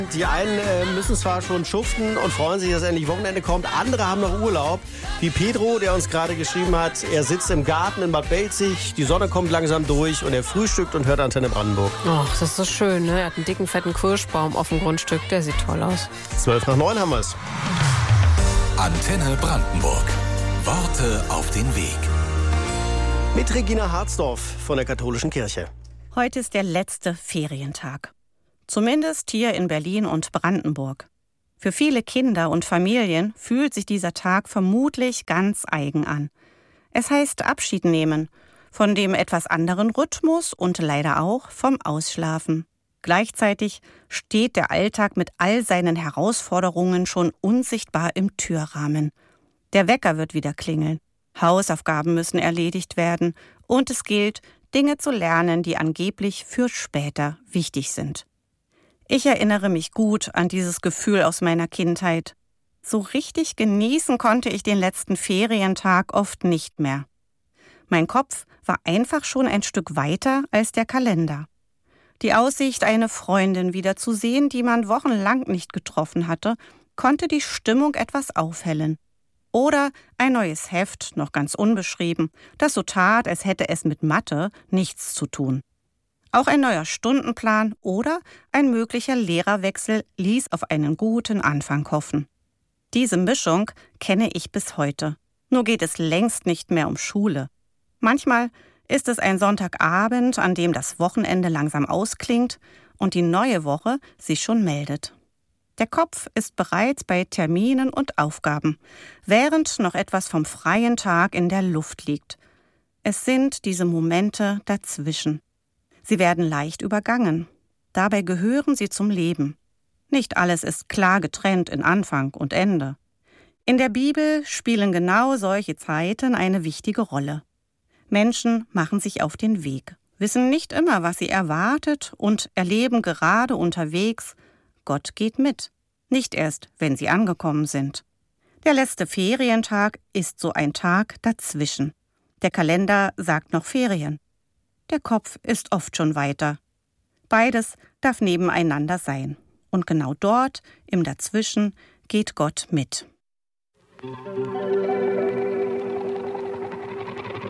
Die einen müssen zwar schon schuften und freuen sich, dass endlich Wochenende kommt. Andere haben noch Urlaub. Wie Pedro, der uns gerade geschrieben hat, er sitzt im Garten in Bad Belzig. Die Sonne kommt langsam durch und er frühstückt und hört Antenne Brandenburg. Ach, das ist so schön, ne? Er hat einen dicken, fetten Kirschbaum auf dem Grundstück. Der sieht toll aus. 8:12 haben wir es. Antenne Brandenburg. Worte auf den Weg. Mit Regina Harzdorf von der Katholischen Kirche. Heute ist der letzte Ferientag. Zumindest hier in Berlin und Brandenburg. Für viele Kinder und Familien fühlt sich dieser Tag vermutlich ganz eigen an. Es heißt Abschied nehmen, von dem etwas anderen Rhythmus und leider auch vom Ausschlafen. Gleichzeitig steht der Alltag mit all seinen Herausforderungen schon unsichtbar im Türrahmen. Der Wecker wird wieder klingeln, Hausaufgaben müssen erledigt werden und es gilt, Dinge zu lernen, die angeblich für später wichtig sind. Ich erinnere mich gut an dieses Gefühl aus meiner Kindheit. So richtig genießen konnte ich den letzten Ferientag oft nicht mehr. Mein Kopf war einfach schon ein Stück weiter als der Kalender. Die Aussicht, eine Freundin wiederzusehen, die man wochenlang nicht getroffen hatte, konnte die Stimmung etwas aufhellen. Oder ein neues Heft, noch ganz unbeschrieben, das so tat, als hätte es mit Mathe nichts zu tun. Auch ein neuer Stundenplan oder ein möglicher Lehrerwechsel ließ auf einen guten Anfang hoffen. Diese Mischung kenne ich bis heute. Nur geht es längst nicht mehr um Schule. Manchmal ist es ein Sonntagabend, an dem das Wochenende langsam ausklingt und die neue Woche sich schon meldet. Der Kopf ist bereits bei Terminen und Aufgaben, während noch etwas vom freien Tag in der Luft liegt. Es sind diese Momente dazwischen. Sie werden leicht übergangen. Dabei gehören sie zum Leben. Nicht alles ist klar getrennt in Anfang und Ende. In der Bibel spielen genau solche Zeiten eine wichtige Rolle. Menschen machen sich auf den Weg, wissen nicht immer, was sie erwartet und erleben gerade unterwegs, Gott geht mit. Nicht erst, wenn sie angekommen sind. Der letzte Ferientag ist so ein Tag dazwischen. Der Kalender sagt noch Ferien. Der Kopf ist oft schon weiter. Beides darf nebeneinander sein. Und genau dort, im Dazwischen, geht Gott mit.